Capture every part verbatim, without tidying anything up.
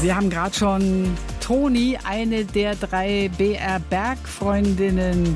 Wir haben gerade schon Toni, eine der drei B R-Bergfreundinnen,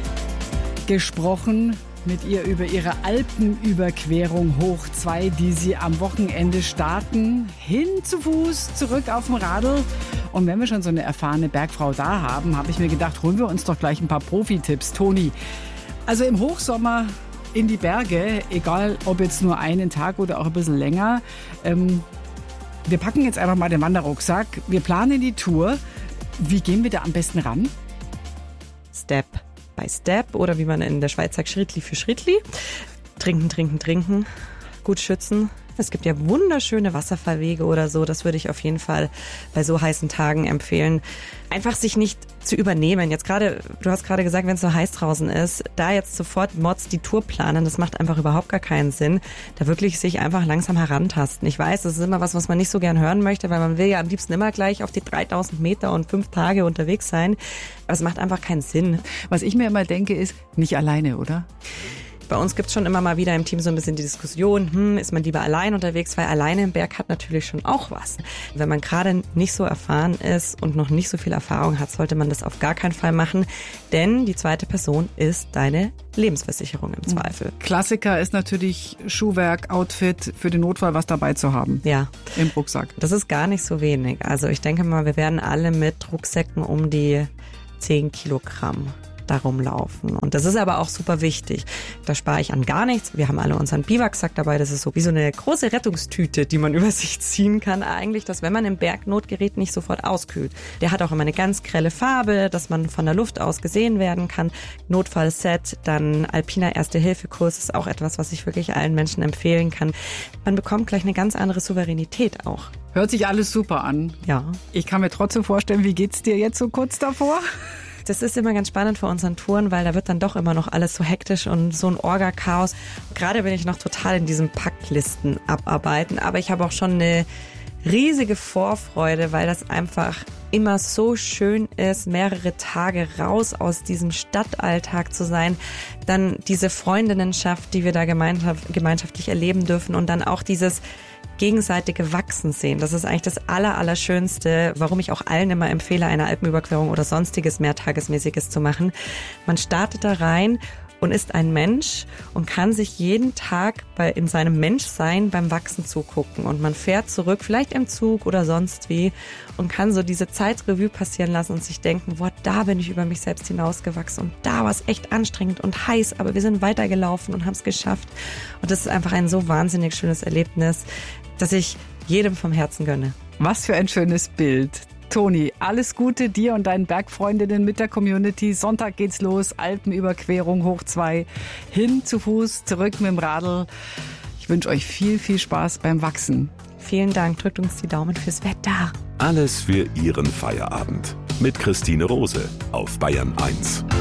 gesprochen. Mit ihr über ihre Alpenüberquerung hoch zwei, die sie am Wochenende starten. Hin zu Fuß, zurück auf dem Radl. Und wenn wir schon so eine erfahrene Bergfrau da haben, habe ich mir gedacht, holen wir uns doch gleich ein paar Profi-Tipps. Toni, also im Hochsommer in die Berge, egal ob jetzt nur einen Tag oder auch ein bisschen länger. Ähm, wir packen jetzt einfach mal den Wanderrucksack. Wir planen die Tour. Wie gehen wir da am besten ran? Step by Step oder wie man in der Schweiz sagt, Schrittli für Schrittli. Trinken, trinken, trinken. Gut schützen. Es gibt ja wunderschöne Wasserfallwege oder so. Das würde ich auf jeden Fall bei so heißen Tagen empfehlen. Einfach sich nicht zu übernehmen. Jetzt gerade, du hast gerade gesagt, wenn es so heiß draußen ist, da jetzt sofort Mods die Tour planen, das macht einfach überhaupt gar keinen Sinn. Da wirklich sich einfach langsam herantasten. Ich weiß, das ist immer was, was man nicht so gern hören möchte, weil man will ja am liebsten immer gleich auf die dreitausend Meter und fünf Tage unterwegs sein. Aber es macht einfach keinen Sinn. Was ich mir immer denke, ist, nicht alleine, oder? Bei uns gibt's schon immer mal wieder im Team so ein bisschen die Diskussion, hm, ist man lieber allein unterwegs, weil alleine im Berg hat natürlich schon auch was. Wenn man gerade nicht so erfahren ist und noch nicht so viel Erfahrung hat, sollte man das auf gar keinen Fall machen, denn die zweite Person ist deine Lebensversicherung im Zweifel. Klassiker ist natürlich Schuhwerk, Outfit für den Notfall, was dabei zu haben. Ja. Im Rucksack. Das ist gar nicht so wenig. Also ich denke mal, wir werden alle mit Rucksäcken um die zehn Kilogramm darum laufen. Und das ist aber auch super wichtig. Da spare ich an gar nichts. Wir haben alle unseren Biwaksack dabei. Das ist so wie so eine große Rettungstüte, die man über sich ziehen kann eigentlich, dass wenn man im Bergnotgerät nicht sofort auskühlt. Der hat auch immer eine ganz grelle Farbe, dass man von der Luft aus gesehen werden kann. Notfallset, dann alpiner Erste-Hilfe-Kurs ist auch etwas, was ich wirklich allen Menschen empfehlen kann. Man bekommt gleich eine ganz andere Souveränität auch. Hört sich alles super an. Ja. Ich kann mir trotzdem vorstellen, wie geht's dir jetzt so kurz davor? Das ist immer ganz spannend für unseren Touren, weil da wird dann doch immer noch alles so hektisch und so ein Orga-Chaos. Gerade bin ich noch total in diesem Packlisten abarbeiten, aber ich habe auch schon eine riesige Vorfreude, weil das einfach immer so schön ist, mehrere Tage raus aus diesem Stadtalltag zu sein, dann diese Freundinnenschaft, die wir da gemeinschaftlich erleben dürfen und dann auch dieses gegenseitige Wachsen sehen. Das ist eigentlich das Aller, Allerschönste, warum ich auch allen immer empfehle, eine Alpenüberquerung oder sonstiges Mehrtagesmäßiges zu machen. Man startet da rein und ist ein Mensch und kann sich jeden Tag bei, in seinem Menschsein beim Wachsen zugucken. Und man fährt zurück, vielleicht im Zug oder sonst wie, und kann so diese Zeitrevue passieren lassen und sich denken, boah, da bin ich über mich selbst hinausgewachsen und da war es echt anstrengend und heiß, aber wir sind weitergelaufen und haben es geschafft. Und das ist einfach ein so wahnsinnig schönes Erlebnis, dass ich jedem vom Herzen gönne. Was für ein schönes Bild. Toni, alles Gute dir und deinen Bergfreundinnen mit der Community. Sonntag geht's los, Alpenüberquerung hoch zwei, hin zu Fuß, zurück mit dem Radl. Ich wünsche euch viel, viel Spaß beim Wachsen. Vielen Dank, drückt uns die Daumen fürs Wetter. Alles für Ihren Feierabend. Mit Christine Rose auf Bayern eins.